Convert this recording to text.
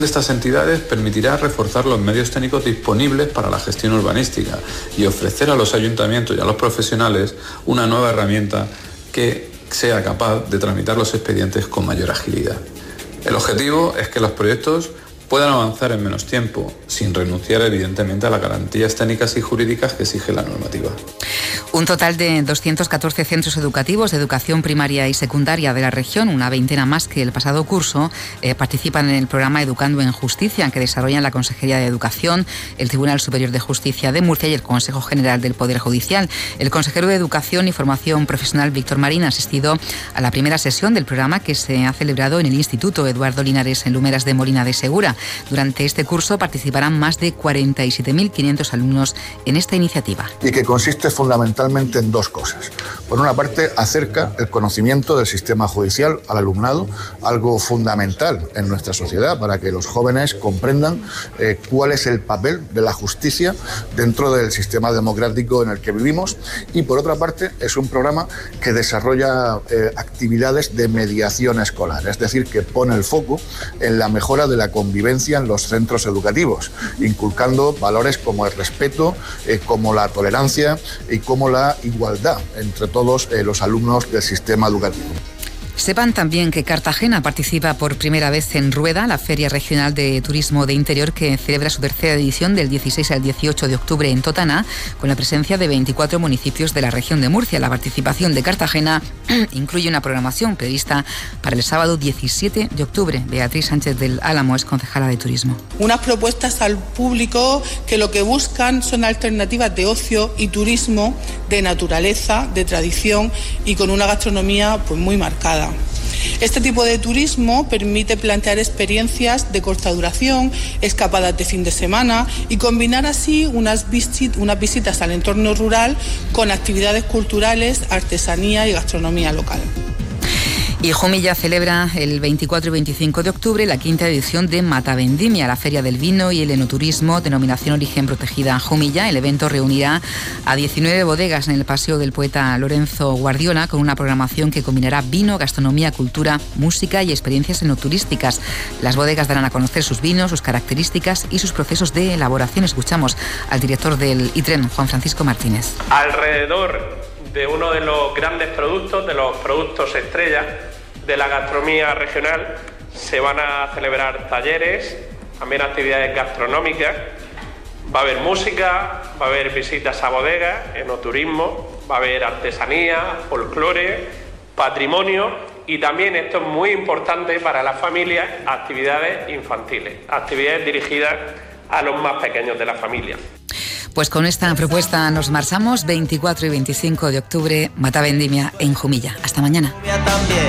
de estas entidades permitirá reforzar los medios técnicos disponibles para la gestión urbanística y ofrecer a los ayuntamientos y a los profesionales una nueva herramienta que sea capaz de tramitar los expedientes con mayor agilidad. El objetivo es que los proyectos puedan avanzar en menos tiempo, sin renunciar evidentemente a las garantías técnicas y jurídicas que exige la normativa. Un total de 214 centros educativos de educación primaria y secundaria de la región, una veintena más que el pasado curso, participan en el programa Educando en Justicia, que desarrollan la Consejería de Educación, el Tribunal Superior de Justicia de Murcia y el Consejo General del Poder Judicial. El consejero de Educación y Formación Profesional, Víctor Marín, ha asistido a la primera sesión del programa que se ha celebrado en el Instituto Eduardo Linares en Lumeras de Molina de Segura. Durante este curso participarán más de 47.500 alumnos en esta iniciativa. Y que consiste fundamentalmente en dos cosas. Por una parte, acerca el conocimiento del sistema judicial al alumnado, algo fundamental en nuestra sociedad para que los jóvenes comprendan cuál es el papel de la justicia dentro del sistema democrático en el que vivimos. Y por otra parte, es un programa que desarrolla actividades de mediación escolar, es decir, que pone el foco en la mejora de la convivencia en los centros educativos, inculcando valores como el respeto, como la tolerancia y como la igualdad entre todos los alumnos del sistema educativo. Sepan también que Cartagena participa por primera vez en Rueda, la Feria Regional de Turismo de Interior, que celebra su tercera edición del 16 al 18 de octubre en Totana, con la presencia de 24 municipios de la región de Murcia. La participación de Cartagena incluye una programación prevista para el sábado 17 de octubre. Beatriz Sánchez del Álamo es concejala de Turismo. Unas propuestas al público que lo que buscan son alternativas de ocio y turismo, de naturaleza, de tradición y con una gastronomía pues muy marcada. Este tipo de turismo permite plantear experiencias de corta duración, escapadas de fin de semana y combinar así unas visitas al entorno rural con actividades culturales, artesanía y gastronomía local. Y Jumilla celebra el 24 y 25 de octubre la quinta edición de Matavendimia, la Feria del Vino y el Enoturismo, denominación origen protegida Jumilla. El evento reunirá a 19 bodegas en el Paseo del Poeta Lorenzo Guardiola, con una programación que combinará vino, gastronomía, cultura, música y experiencias enoturísticas. Las bodegas darán a conocer sus vinos, sus características y sus procesos de elaboración. Escuchamos al director del ITREM, Juan Francisco Martínez. Alrededor de uno de los grandes productos, de los productos estrella de la gastronomía regional, se van a celebrar talleres, también actividades gastronómicas, va a haber música, va a haber visitas a bodegas, enoturismo, va a haber artesanía, folclore, patrimonio y también, esto es muy importante para las familias, actividades infantiles, actividades dirigidas a los más pequeños de la familia. Pues con esta propuesta nos marchamos. 24 y 25 de octubre, Matavendimia en Jumilla. Hasta mañana.